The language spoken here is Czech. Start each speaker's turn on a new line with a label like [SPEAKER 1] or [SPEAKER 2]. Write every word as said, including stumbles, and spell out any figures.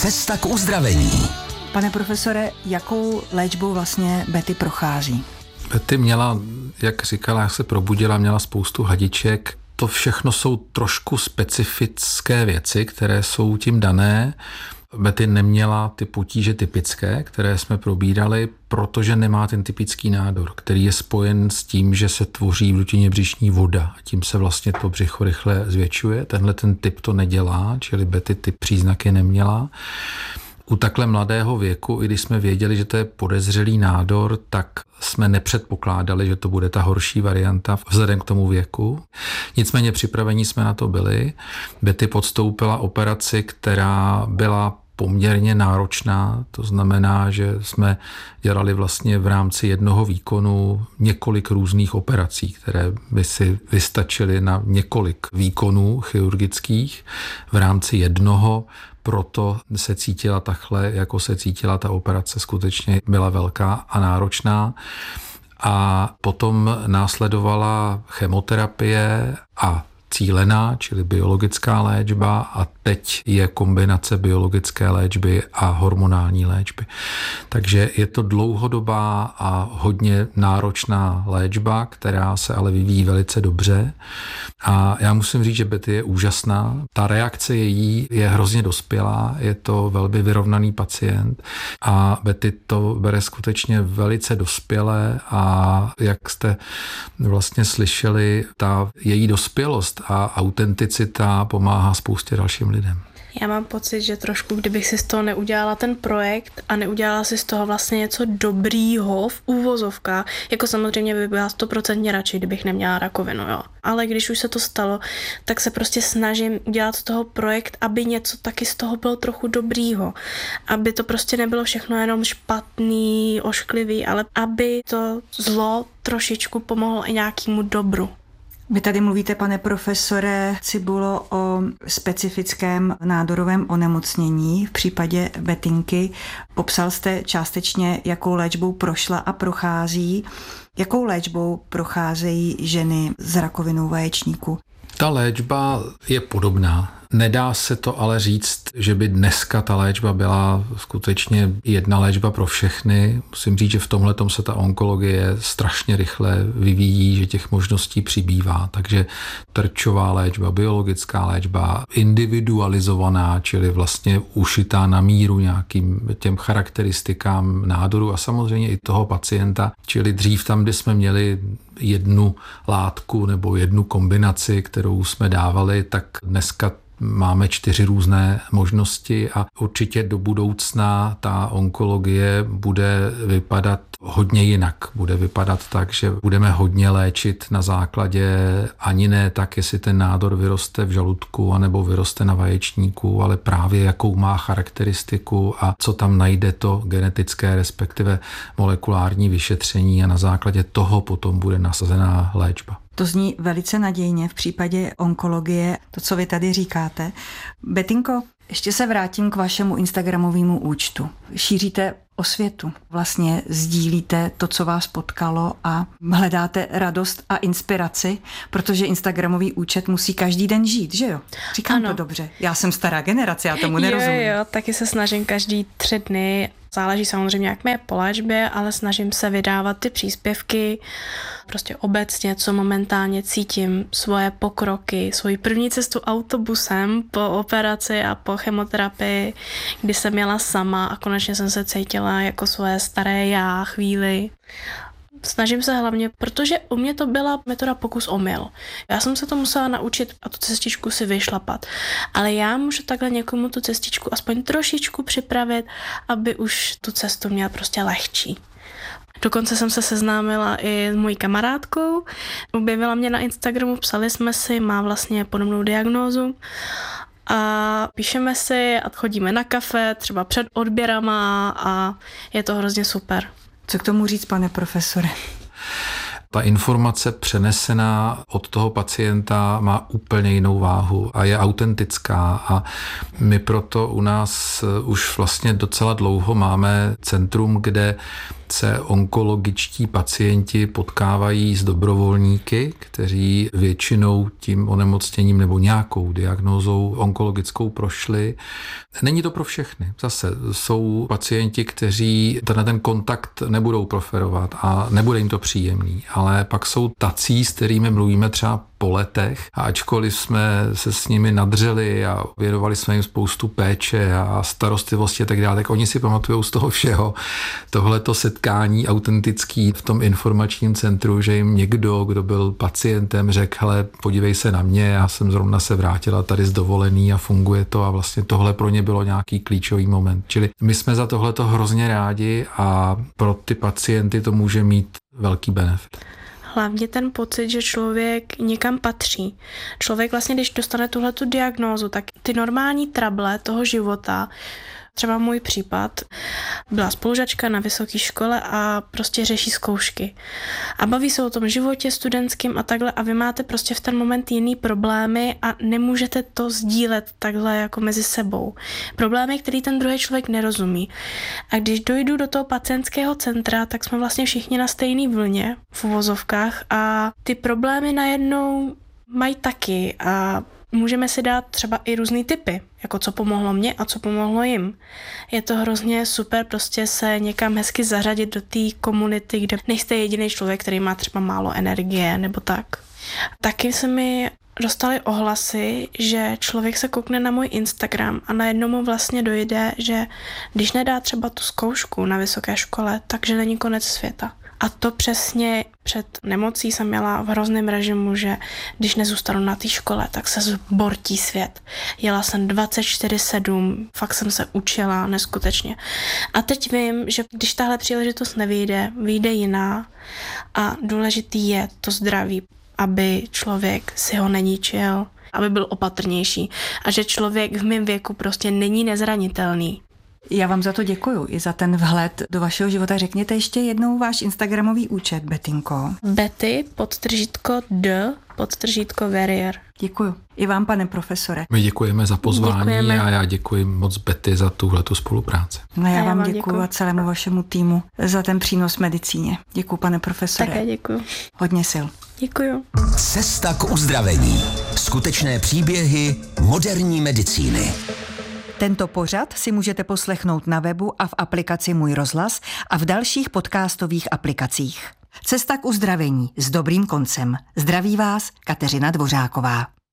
[SPEAKER 1] Cesta k uzdravení.
[SPEAKER 2] Pane profesore, jakou léčbou vlastně Betty prochází?
[SPEAKER 3] Betty měla, jak říkala, jak se probudila, měla spoustu hadiček. To všechno jsou trošku specifické věci, které jsou tím dané. Betty neměla ty potíže typické, které jsme probírali, protože nemá ten typický nádor, který je spojen s tím, že se tvoří v dutině břišní voda a tím se vlastně to břicho rychle zvětšuje. Tenhle ten typ to nedělá, čili Betty ty příznaky neměla. U takhle mladého věku, i když jsme věděli, že to je podezřelý nádor, tak jsme nepředpokládali, že to bude ta horší varianta vzhledem k tomu věku. Nicméně připravení jsme na to byli. Betty podstoupila operaci, která byla poměrně náročná, to znamená, že jsme dělali vlastně v rámci jednoho výkonu několik různých operací, které by si vystačily na několik výkonů chirurgických v rámci jednoho. Proto se cítila takhle, jako se cítila ta operace, skutečně byla velká a náročná. A potom následovala chemoterapie a cílená, čili biologická léčba, a teď je kombinace biologické léčby a hormonální léčby. Takže je to dlouhodobá a hodně náročná léčba, která se ale vyvíjí velice dobře. A já musím říct, že Betty je úžasná. Ta reakce její je hrozně dospělá, je to velmi vyrovnaný pacient a Betty to bere skutečně velice dospěle a jak jste vlastně slyšeli, ta její dospělost a autenticita pomáhá spoustě dalším lidem.
[SPEAKER 4] Já mám pocit, že trošku, kdybych si z toho neudělala ten projekt a neudělala si z toho vlastně něco dobrýho v úvozovkách, jako samozřejmě by byla stoprocentně radši, kdybych neměla rakovinu, jo. Ale když už se to stalo, tak se prostě snažím udělat z toho projekt, aby něco taky z toho bylo trochu dobrýho. Aby to prostě nebylo všechno jenom špatný, ošklivý, ale aby to zlo trošičku pomohlo i nějakému dobru.
[SPEAKER 2] Vy tady mluvíte, pane profesore Cibulo, o specifickém nádorovém onemocnění v případě Bettinky. Popsal jste částečně, jakou léčbou prošla a prochází. Jakou léčbou procházejí ženy s rakovinou vaječníku?
[SPEAKER 3] Ta léčba je podobná. Nedá se to ale říct, že by dneska ta léčba byla skutečně jedna léčba pro všechny. Musím říct, že v tomhletom se ta onkologie strašně rychle vyvíjí, že těch možností přibývá. Takže terčová léčba, biologická léčba, individualizovaná, čili vlastně ušitá na míru nějakým těm charakteristikám nádoru a samozřejmě i toho pacienta. Čili dřív tam, kde jsme měli jednu látku nebo jednu kombinaci, kterou jsme dávali, tak dneska máme čtyři různé možnosti a určitě do budoucna ta onkologie bude vypadat hodně jinak. Bude vypadat tak, že budeme hodně léčit na základě ani ne tak, jestli ten nádor vyroste v žaludku anebo vyroste na vaječníku, ale právě jakou má charakteristiku a co tam najde to genetické, respektive molekulární vyšetření a na základě toho potom bude nasazená léčba.
[SPEAKER 2] To zní velice nadějně v případě onkologie, to, co vy tady říkáte. Bettinko, ještě se vrátím k vašemu instagramovému účtu. Šíříte osvětu, vlastně sdílíte to, co vás potkalo a hledáte radost a inspiraci, protože instagramový účet musí každý den žít, že jo? Říkám ano. To dobře. Já jsem stará generace, já tomu nerozumím.
[SPEAKER 4] Jo, jo, taky se snažím každý tři dny. Záleží samozřejmě, jak mi je po léčbě, ale snažím se vydávat ty příspěvky, prostě obecně, co momentálně cítím, svoje pokroky, svoji první cestu autobusem po operaci a po chemoterapii, kdy jsem jela sama a konečně jsem se cítila jako svoje staré já chvíli. Snažím se hlavně, protože u mě to byla metoda pokus omyl. Já jsem se to musela naučit a tu cestičku si vyšlapat. Ale já můžu takhle někomu tu cestičku aspoň trošičku připravit, aby už tu cestu měl prostě lehčí. Dokonce jsem se seznámila i s mojí kamarádkou. Objevila mě na Instagramu, psali jsme si, má vlastně podobnou diagnózu. A píšeme si a chodíme na kafe, třeba před odběrama a je to hrozně super.
[SPEAKER 2] Co k tomu říct, pane profesore?
[SPEAKER 3] ta informace přenesená od toho pacienta má úplně jinou váhu a je autentická a my proto u nás už vlastně docela dlouho máme centrum, kde se onkologičtí pacienti potkávají s dobrovolníky, kteří většinou tím onemocněním nebo nějakou diagnózou onkologickou prošli. Není to pro všechny. Zase jsou pacienti, kteří ten, ten kontakt nebudou preferovat a nebude jim to příjemný, ale pak jsou tací, s kterými mluvíme třeba po letech a ačkoliv jsme se s nimi nadřeli a věnovali jsme jim spoustu péče a starostlivosti a tak dále, tak oni si pamatujou z toho všeho tohleto setkání autentický v tom informačním centru, že jim někdo, kdo byl pacientem, řekl, hele, podívej se na mě, já jsem zrovna se vrátila tady z dovolený a funguje to a vlastně tohle pro ně bylo nějaký klíčový moment. Čili my jsme za tohleto hrozně rádi a pro ty pacienty to může mít velký benefit.
[SPEAKER 4] Hlavně ten pocit, že člověk někam patří. Člověk vlastně, když dostane tuhletu diagnózu, tak ty normální trable toho života, třeba můj případ, byla spolužačka na vysoké škole a prostě řeší zkoušky. A baví se o tom životě studentským a takhle a vy máte prostě v ten moment jiný problémy a nemůžete to sdílet takhle jako mezi sebou. Problémy, který ten druhý člověk nerozumí. A když dojdu do toho pacientského centra, tak jsme vlastně všichni na stejné vlně v uvozovkách a ty problémy najednou mají taky a můžeme si dát třeba i různý typy, jako co pomohlo mně a co pomohlo jim. Je to hrozně super prostě se někam hezky zařadit do té komunity, kde nejste jediný člověk, který má třeba málo energie nebo tak. Taky se mi dostaly ohlasy, že člověk se koukne na můj Instagram a najednou mu vlastně dojde, že když nedá třeba tu zkoušku na vysoké škole, takže není konec světa. A to přesně před nemocí jsem měla v hrozném režimu, že když nezůstanu na té škole, tak se zbortí svět. Jela jsem dvacet čtyři sedm, fakt jsem se učila neskutečně. A teď vím, že když tahle příležitost nevyjde, vyjde jiná a důležitý je to zdraví, aby člověk si ho neníčil, aby byl opatrnější a že člověk v mém věku prostě není nezranitelný.
[SPEAKER 2] Já vám za to děkuju, i za ten vhled do vašeho života. Řekněte ještě jednou váš instagramový účet, Betinko.
[SPEAKER 4] Betty, podtržítko D, podtržítko Warrior.
[SPEAKER 2] Děkuju. I vám, pane profesore.
[SPEAKER 3] My děkujeme za pozvání
[SPEAKER 4] Děkujeme.
[SPEAKER 3] A já děkuji moc Betty za tuhletu spolupráci.
[SPEAKER 2] No já,
[SPEAKER 4] já
[SPEAKER 2] vám
[SPEAKER 4] vám
[SPEAKER 2] děkuju
[SPEAKER 4] děkuju.
[SPEAKER 2] a celému vašemu týmu za ten přínos medicíně. Děkuju, pane profesore.
[SPEAKER 4] Také děkuju.
[SPEAKER 2] Hodně sil.
[SPEAKER 4] Děkuju.
[SPEAKER 1] Cesta k uzdravení. Skutečné příběhy moderní medicíny.
[SPEAKER 2] Tento pořad si můžete poslechnout na webu a v aplikaci Můj rozhlas a v dalších podcastových aplikacích. Cesta k uzdravení s dobrým koncem. Zdraví vás Kateřina Dvořáková.